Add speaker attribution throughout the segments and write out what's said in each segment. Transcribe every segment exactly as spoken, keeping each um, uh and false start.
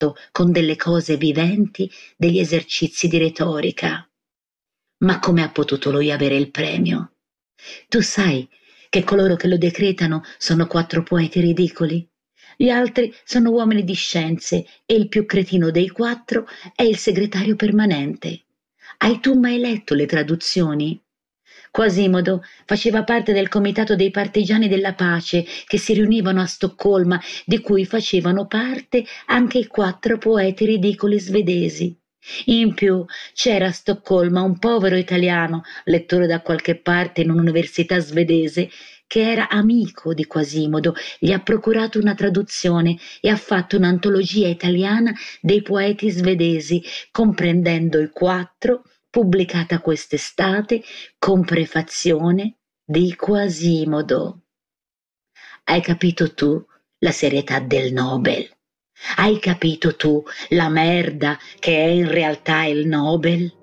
Speaker 1: fatto con delle cose viventi degli esercizi di retorica. Ma come ha potuto lui avere il premio? Tu sai che coloro che lo decretano sono quattro poeti ridicoli? Gli altri sono uomini di scienze e il più cretino dei quattro è il segretario permanente. Hai tu mai letto le traduzioni? Quasimodo faceva parte del comitato dei partigiani della pace che si riunivano a Stoccolma, di cui facevano parte anche i quattro poeti ridicoli svedesi. In più c'era a Stoccolma un povero italiano, lettore da qualche parte in un'università svedese, che era amico di Quasimodo, gli ha procurato una traduzione e ha fatto un'antologia italiana dei poeti svedesi, comprendendo i quattro, pubblicata quest'estate con prefazione di Quasimodo. Hai capito tu la serietà del Nobel? Hai capito tu la merda che è in realtà il Nobel?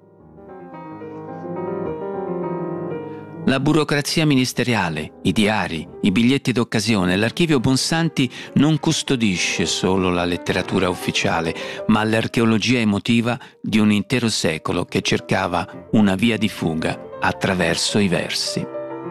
Speaker 2: La burocrazia ministeriale, i diari, i biglietti d'occasione, l'archivio Bonsanti non custodisce solo la letteratura ufficiale, ma l'archeologia emotiva di un intero secolo che cercava una via di fuga attraverso i versi.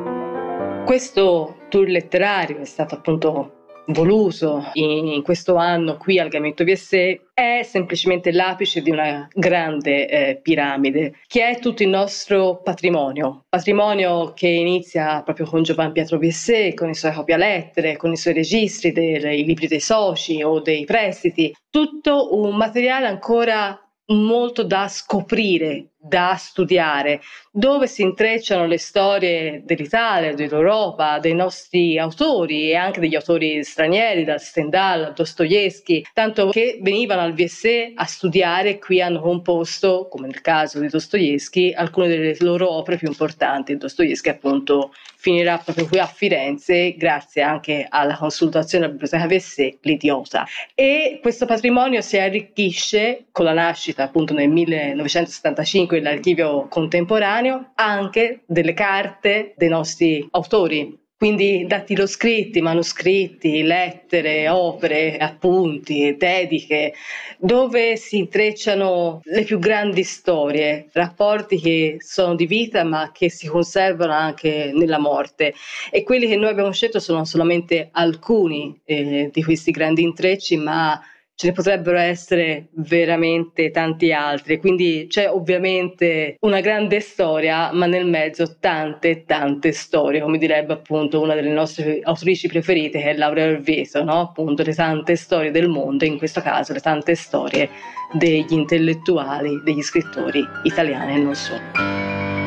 Speaker 3: Questo tour letterario è stato appunto voluto in questo anno qui al Gabinetto V S E, è semplicemente l'apice di una grande eh, piramide che è tutto il nostro patrimonio, patrimonio che inizia proprio con Giovan Pietro V S E, con i suoi copialettere, con i suoi registri dei libri dei soci o dei prestiti, tutto un materiale ancora molto da scoprire, da studiare, dove si intrecciano le storie dell'Italia, dell'Europa, dei nostri autori e anche degli autori stranieri, da Stendhal a Dostoevsky, tanto che venivano al V S E a studiare e qui hanno composto, come nel caso di Dostoevsky, alcune delle loro opere più importanti. Dostoevsky appunto finirà proprio qui a Firenze grazie anche alla consultazione della Biblioteca V S E, L'Idiota. E questo patrimonio si arricchisce con la nascita appunto nel millenovecentosettantacinque dell'archivio contemporaneo anche delle carte dei nostri autori. Quindi dattiloscritti, manoscritti, lettere, opere, appunti, dediche, dove si intrecciano le più grandi storie, rapporti che sono di vita ma che si conservano anche nella morte. E quelli che noi abbiamo scelto sono solamente alcuni eh, di questi grandi intrecci, ma ce ne potrebbero essere veramente tanti altri, quindi c'è ovviamente una grande storia, ma nel mezzo tante tante storie, come direbbe appunto una delle nostre autrici preferite, che è Laura Orvieto, no? Appunto le tante storie del mondo, in questo caso le tante storie degli intellettuali, degli scrittori italiani e non solo.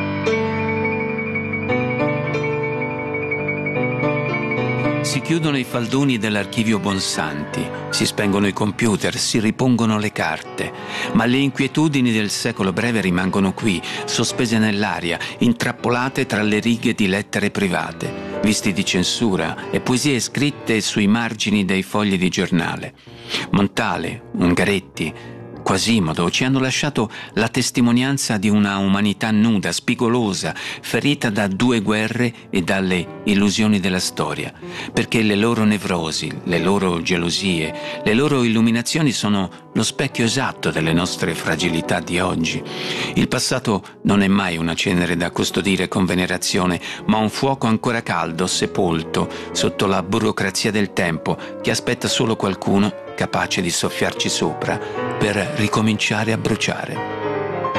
Speaker 2: Si chiudono i faldoni dell'archivio Bonsanti, si spengono i computer, si ripongono le carte, ma le inquietudini del secolo breve rimangono qui, sospese nell'aria, intrappolate tra le righe di lettere private, visti di censura e poesie scritte sui margini dei fogli di giornale. Montale, Ungaretti, Quasimodo ci hanno lasciato la testimonianza di una umanità nuda, spigolosa, ferita da due guerre e dalle illusioni della storia, perché le loro nevrosi, le loro gelosie, le loro illuminazioni sono lo specchio esatto delle nostre fragilità di oggi. Il passato non è mai una cenere da custodire con venerazione, ma un fuoco ancora caldo, sepolto sotto la burocrazia del tempo, che aspetta solo qualcuno capace di soffiarci sopra per ricominciare a bruciare.